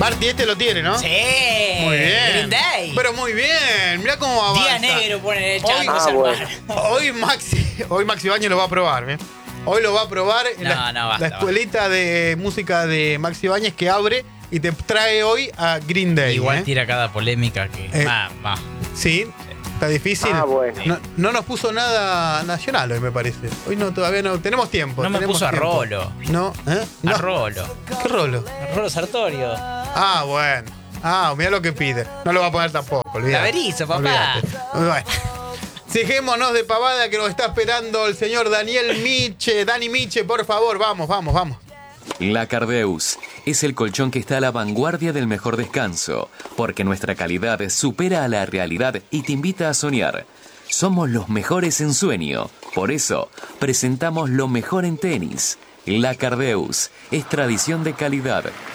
Marty, este lo tiene, ¿no? Sí. Muy bien. Green Day. Pero muy bien. Mirá cómo avanza. Día negro pone el chat. Hoy, hoy Maxi Bañez lo va a probar, ¿eh? Hoy lo va a probar en la escuelita de música de Maxi Bañez que abre y te trae hoy a Green Day. Igual tira cada polémica que... Sí, está difícil. Bueno. No nos puso nada nacional hoy, me parece. Hoy no, todavía no. Tenemos tiempo. No me puso a Rolo. No, ¿eh? A Rolo. ¿Qué Rolo? A Rolo Sartorio. Ah, bueno. Mirá lo que pide. No lo va a poner tampoco, olvidate. La Berizo, papá. Olvidate. Bueno. Dejémonos de pavada que nos está esperando el señor Daniel Miche. Dani Miche, por favor, vamos. La Cardeus es el colchón que está a la vanguardia del mejor descanso, porque nuestra calidad supera a la realidad y te invita a soñar. Somos los mejores en sueño, por eso presentamos lo mejor en tenis. La Cardeus es tradición de calidad.